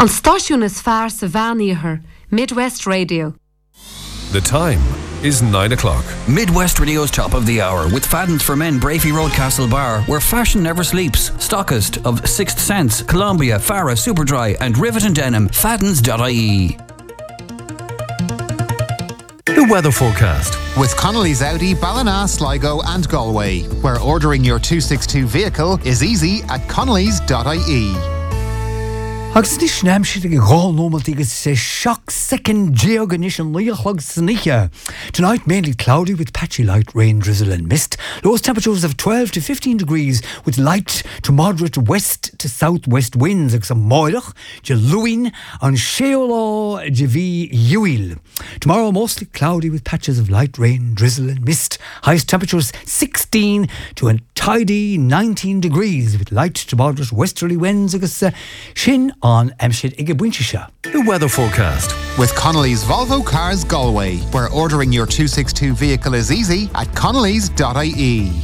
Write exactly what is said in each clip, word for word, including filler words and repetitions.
An stáisiún is fearr sa bhean Midwest Radio. The time is nine o'clock. Midwest Radio's Top of the Hour with Faddens for Men, Brafey Road, Castlebar, where fashion never sleeps. Stockist of Sixth Sense, Columbia, Farah, Superdry and Rivet and Denim. Faddens dot I E. The weather forecast with Connolly's Audi, Ballina, Sligo and Galway, where ordering your two sixty-two vehicle is easy at connellys dot I E. Agus ní snem siad ag gáil nómalt agus sé seach second geoganis an líochlog snicha. Tonight mainly cloudy with patchy light rain, drizzle and mist. Lowest temperatures of twelve to fifteen degrees with light to moderate west to southwest winds agus an moilech de luin an Sheolá de bhí Uil. Tomorrow mostly cloudy with patches of light rain, drizzle and mist. Highest temperatures sixteen to a tidy nineteen degrees with light to moderate westerly winds agus uh, shin on Emshid Igabwinchisha. The weather forecast with Connolly's Volvo Cars Galway, where ordering your two sixty-two vehicle is easy at connellys dot I E.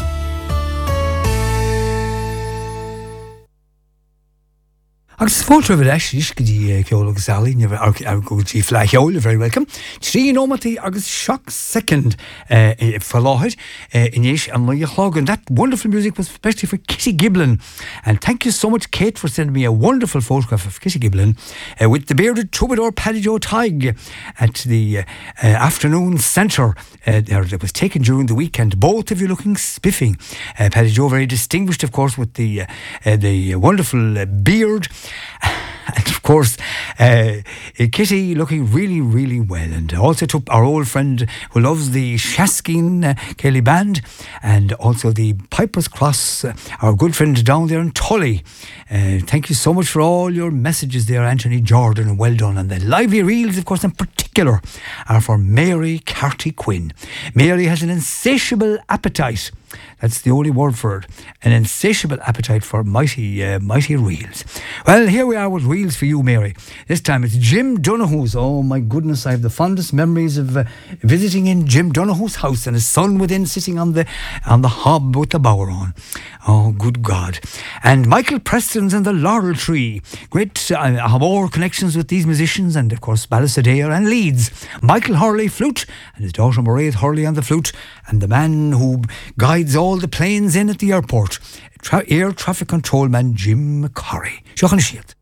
Agus fótr of it actually, gdi ceolog Sally, never argótí flaheol, very welcome. Trí nómatí agus shock second uh, for Lord uh, Inish and Loyalog, and that wonderful music was especially for Kitty Giblin. And thank you so much, Kate, for sending me a wonderful photograph of Kitty Giblin uh, with the bearded troubadour Paddy Joe Tighe at the uh, uh, afternoon centre uh, there that was taken during the weekend. Both of you looking spiffing. Uh, Paddy Joe very distinguished, of course, with the uh, uh, the wonderful uh, beard. And of course, uh, Kitty looking really, really well. And also to our old friend who loves the Shaskin uh, Kelly Band, and also the Piper's Cross, uh, our good friend down there in Tully. Uh, thank you so much for all your messages there, Anthony Jordan, and well done. And the lively reels, of course, in particular, are for Mary Carty Quinn. Mary has an insatiable appetite. That's the only word for it. An insatiable appetite for mighty, uh, mighty reels. Well, here we are with reels for you, Mary. This time it's Jim Donoghue's. Oh my goodness, I have the fondest memories of uh, visiting in Jim Donoghue's house and his son within sitting on the on the hob with the bower on. Oh, good God. And Michael Preston's and the Laurel Tree. Great, uh, I have more connections with these musicians, and of course Ballysadair and Leeds. Michael Hurley, flute, and his daughter Mairead Hurley on the flute, and the man who guides all the planes in at the airport, Tra- air traffic control man Jim McCorry. Seachan siad.